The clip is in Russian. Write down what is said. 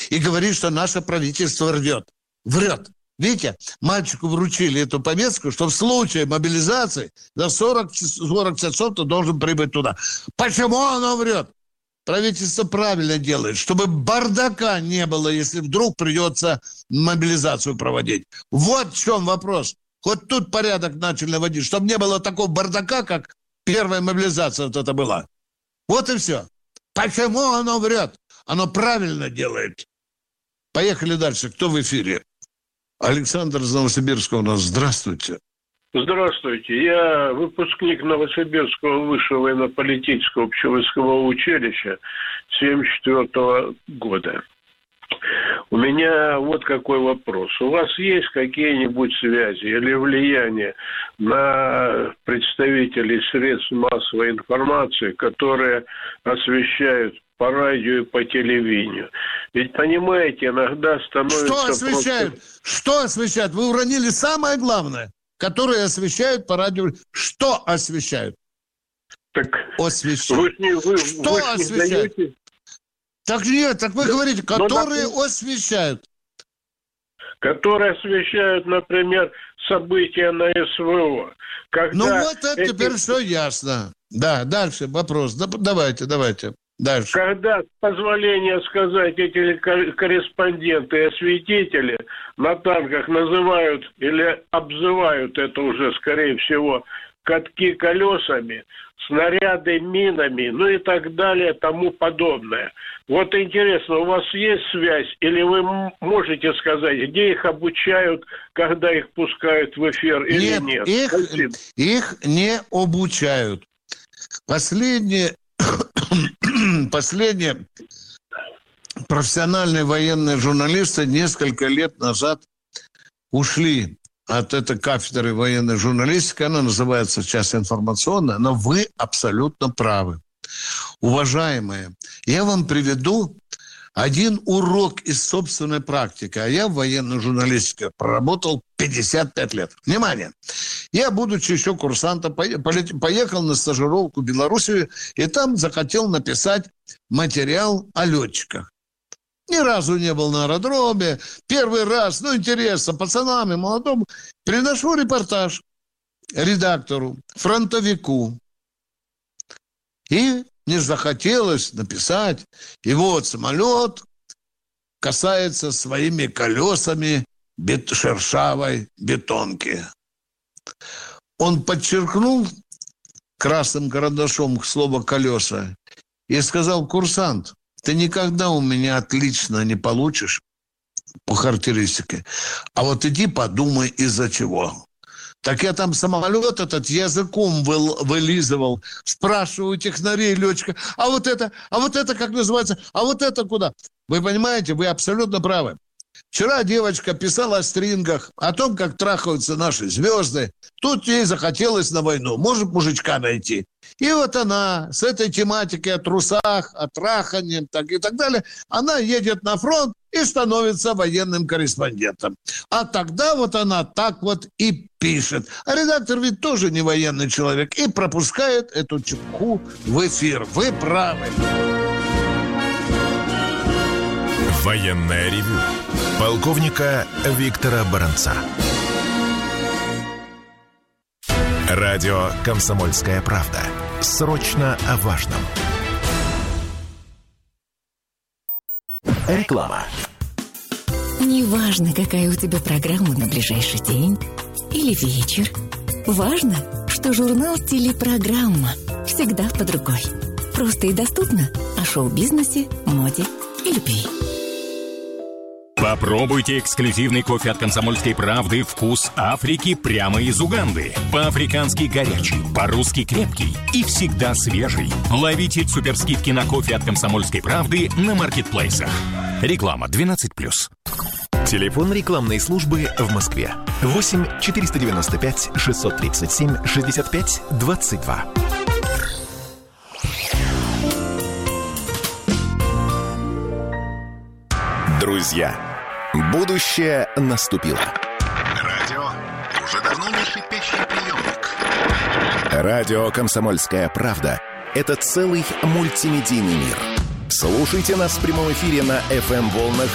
и говорит, что наше правительство врет. Видите, мальчику вручили эту повестку, что в случае мобилизации за 40 часов ты должен прибыть туда. Почему оно врет? Правительство правильно делает, чтобы бардака не было, если вдруг придется мобилизацию проводить. Вот в чем вопрос. Хоть тут порядок начали наводить, чтобы не было такого бардака, как первая мобилизация вот это была. Вот и все. Почему оно врет? Оно правильно делает. Поехали дальше. Кто в эфире? Александр из Новосибирска у нас. Здравствуйте. Здравствуйте. Я выпускник Новосибирского высшего военно-политического общевойскового училища 1974 года. У меня вот какой вопрос. У вас есть какие-нибудь связи или влияние на представителей средств массовой информации, которые освещают по радио и по телевидению? Ведь, понимаете, иногда становится... Что освещают? Что освещают? Вы уронили самое главное, которые освещают по радио. Что освещают? Так освещают. Что освещают? Даете? Так нет, так вы говорите, которые освещают. Которые освещают, например, события на СВО. Когда ну вот это теперь все ясно. Да, дальше вопрос. Давайте. Дальше. Когда, с позволения сказать, эти корреспонденты и осветители на танках называют или обзывают это уже, скорее всего, катки колесами, снаряды минами, ну и так далее, тому подобное. Вот интересно, у вас есть связь, или вы можете сказать, где их обучают, когда их пускают в эфир или нет? Их не обучают. Последние профессиональные военные журналисты несколько лет назад ушли от этой кафедры военной журналистики. Она называется сейчас информационная, но вы абсолютно правы. Уважаемые, я вам приведу один урок из собственной практики. А я в военной журналистике проработал 55 лет. Внимание! Я, будучи еще курсантом, поехал на стажировку в Белоруссию и там захотел написать материал о летчиках. Ни разу не был на аэродроме. Первый раз, интересно, пацанам и молодому. Приношу репортаж редактору, фронтовику. И мне захотелось написать. И вот самолет касается своими колесами шершавой бетонки. Он подчеркнул красным карандашом слово «колеса» и сказал: курсант, ты никогда у меня отлично не получишь по характеристике. А вот иди подумай, из-за чего. Так я там самолет этот языком вылизывал. Спрашиваю технарей, летчика, а вот это как называется? А вот это куда? Вы понимаете, вы абсолютно правы. Вчера девочка писала о стрингах, о том, как трахаются наши звезды. Тут ей захотелось на войну. Может, мужичка найти. И вот она с этой тематикой о трусах, о трахании и так далее, она едет на фронт и становится военным корреспондентом. А тогда вот она так вот и пишет. А редактор ведь тоже не военный человек и пропускает эту чепуху в эфир. Вы правы. Военное ревю полковника Виктора Баранца. Радио «Комсомольская правда». Срочно о важном. Реклама. Неважно, какая у тебя программа на ближайший день или вечер. Важно, что журнал «Телепрограмма» всегда под рукой. Просто и доступно о шоу-бизнесе, моде и любви. Попробуйте эксклюзивный кофе от «Комсомольской правды» «Вкус Африки» прямо из Уганды. По-африкански горячий, по-русски крепкий и всегда свежий. Ловите суперскидки на кофе от «Комсомольской правды» на маркетплейсах. Реклама 12+. Телефон рекламной службы в Москве. 8 495 637 65 22. Друзья, будущее наступило. Радио уже давно не шипящий приемник. Радио «Комсомольская правда» — это целый мультимедийный мир. Слушайте нас в прямом эфире на FM-волнах